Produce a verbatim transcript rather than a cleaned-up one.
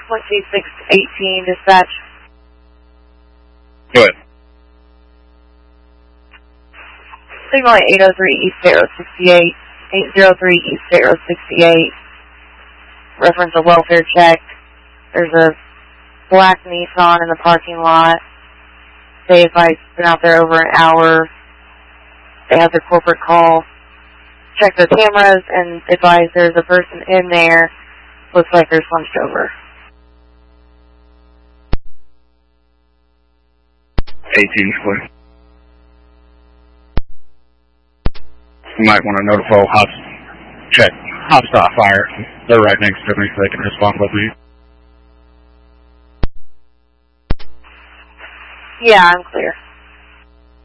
one two six eighteen, dispatch. Go ahead. Signal at eight oh three East State Road sixty-eight, eight oh three East State Road sixty-eight. Reference a welfare check. There's a black Nissan in the parking lot. They advise it's been out there over an hour. They have their corporate call. Check their cameras and advise there's a person in there. Looks like they're slumped over. eighteen, please. You might want to notify Hops, check Hops Stop Fire. They're right next to me so they can respond with me. Yeah, I'm clear.